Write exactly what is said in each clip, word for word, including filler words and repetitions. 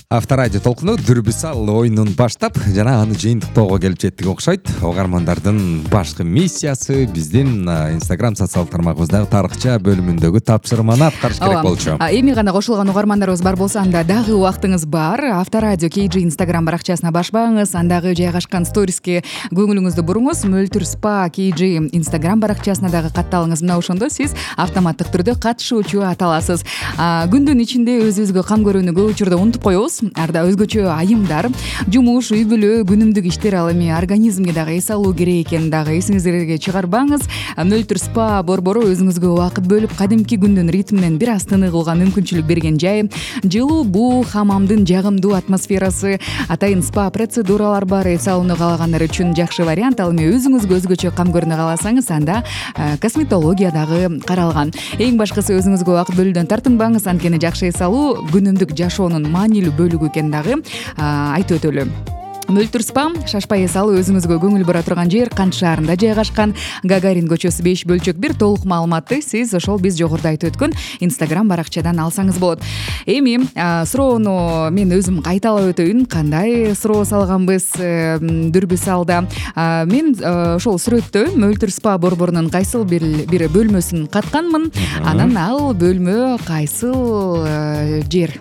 Авторадио толкуну дүрбүсал оюнун баштап жана аны жыйынтыктоого келип жеттик окшойт. Угармандардын башкы миссиясы биздин Instagram социал тармагыбыздагы тарыхча бөлүмүндөгү тапшырманы аткарыш керек болчу. Эми гана кошулган угармандарыбыз бар болсо, анда дагы убактыңыз бар. Авторадио кей джи Instagram баракчасына башпаңыз, андагы жайгашкан сториске көңүлүңүздү буруңуз. Мөлтүр спа кей джи Instagram баракчасына дагы катталыңыз. Мына ошондо сиз автоматтык түрдө катышуучу аталасыз. Күндүн ичинде өзүбүзгө кам көрүүнү көп учурда унутуп коебуз. Арда өзгөчө айымдар, жумуш, үй бүлө, күнүмдүк иштер ал эми организмге дагы эс алуу керек экенин дагы эсиңиздерге чыгарбаңыз. Мөлтүр спа борбору өзүңүзгө убакыт бөлүп, кадимки күндүн ритминен бир аз тыныгууга мүмкүнчүлүк берген жай. Жылуу буу, хамамдын жагымдуу атмосферасы, атайын спа процедуралар бар. Эс алууну каалагандар үчүн жакшы вариант. Ал эми өзүңүзгө өзгөчө кам көрүүнү кааласаңыз, анда косметология дагы каралган. Эң башкысы өзүңүзгө убакыт бөлүүдөн тартынбаңыз, анткени жакшы эс алуу күнүмдүк жашоонун маанилүү бөлүгү экенин дагы айтып өтөлү. Мөлтүр спа шашпай эс алуу өзүңүзгө көңүл бура турган жер Кант шаарында жайгашкан. Гагарин көчөсү беш бөлчөк бир. Толук маалыматты сиз ошол биз жогоруда айтып өткөн Instagram баракчадан алсаңыз болот. Эми суроону мен өзүм кайталап өтөйүн. Кандай суроо салганбыз дүрбүсалда? Мен ошол сүрөттө Мөлтүр спа борборунун кайсыл бир бир бөлмөсүн катканмын. Анан ал бөлмө кайсыл жер?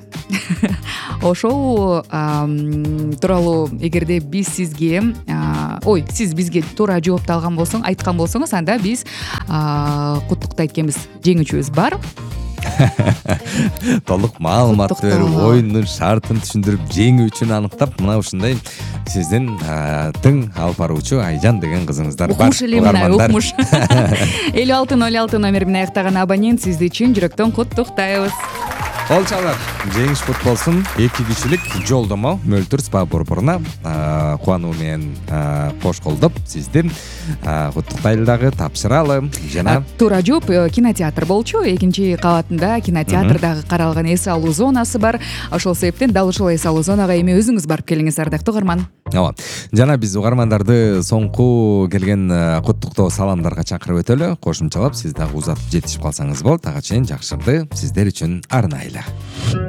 Ошол тууралуу эгерде биз сизге ой сиз бизге туура жоопту алган болсоң айткан болсоңуз, анда биз куттуктайт экенбиз. Жеңүүчүбүз бар. Толук маалымат берип, оюндун шартын түшүндүрүп, жеңүүчүнү аныктап, мына ушундай сиздин тың алып баруучу Айжан деген кызыңыздар бар. Укмуш эле мына, укмуш. элүү алты ноль алты номер менен аяктаган абонент сизди чын жүрөктөн куттуктайбыз. Олчалар, жеңиш кут болсун. Эки кишилик жолдомо Мөлтүр спа борборуна кубануу менен кош колдоп, сизди куттуктайлы дагы, тапшыралы. Жана туура жооп кинотеатр болчу. Экинчи кабатында кинотеатрдагы каралган эс алуу зонасы бар. Ошол себептен дал ушул эс алуу зонага эми өзүңүз барып келиңиз, ардактуу угарман. Ооба. Жана биз угармандарды соңку келген куттуктоо саламдарга чакырып өтөлү. Кошумчалап сиз дагы узатып жетишип калсаңыз болот. Ага чейин жакшырды сиздер үчүн арнайлы.